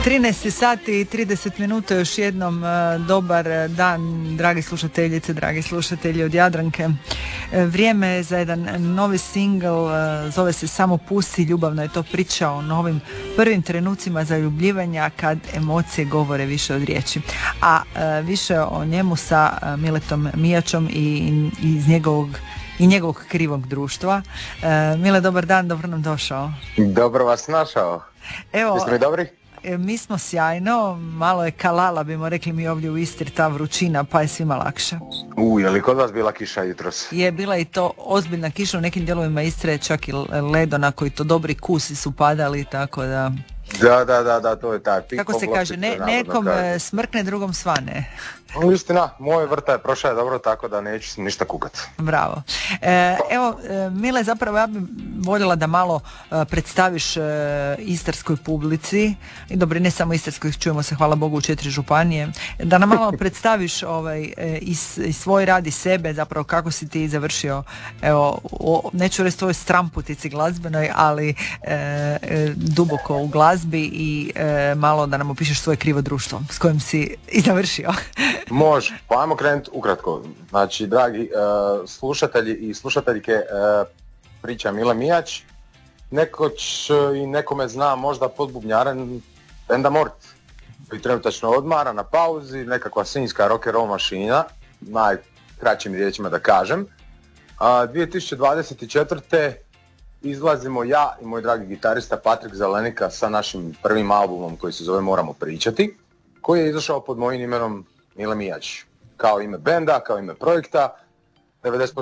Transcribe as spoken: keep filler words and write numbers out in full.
trinaest sati i trideset minuta, još jednom dobar dan, dragi slušateljice, dragi slušatelji od Jadranke. Vrijeme je za jedan novi singl, zove se Samo pusti, ljubavno je to priča o novim prvim trenucima zaljubljivanja kad emocije govore više od riječi. A više o njemu sa Miletom Mijačom i iz njegovog i njegovog krivog društva. Mile, dobar dan, dobro nam došao. Dobro vas našao. Evo, jeste mi dobri? Mi smo sjajno, malo je kalala, bimo rekli mi ovdje u Istri, ta vrućina, pa je svima lakše. U, je li kod vas bila kiša jutros? Je, bila i to ozbiljna kiša, u nekim dijelovima Istre čak i ledo na koji to dobri kusi su padali, tako da... Da, da, da, da, to je taj pik. Kako se kaže, ne, nekom smrkne, drugom svane. Istina, moj vrta je prošao je dobro, tako da neću ništa kukat. Bravo. E, evo, Mile, zapravo ja bih voljela da malo e, predstaviš e, istarskoj publici, i dobro, ne samo istarskoj, čujemo se, hvala Bogu, u četiri županije, da nam malo predstaviš ovaj, e, i, i svoj rad i sebe, zapravo kako si ti završio, evo, o, neću reći tvojoj stramputici glazbenoj, ali e, e, duboko u glazbi i e, malo da nam opišeš svoje krivo društvo s kojim si i završio. Može, pa ajmo krenuti ukratko. Znači, dragi uh, slušatelji i slušateljke, uh, priča Mile Mijač, nekoć uh, i nekome zna možda pod bubnjaren benda Mort, koji trenutačno odmara na pauzi, nekakva sinjska rock and roll mašina, najkraćim riječima da kažem. Uh, dvije tisuće dvadeset četvrte izlazimo ja i moj dragi gitarista Patrik Zelenika sa našim prvim albumom koji se zove Moramo pričati, koji je izašao pod mojim imenom Mile Mijač, kao ime benda, kao ime projekta. devedeset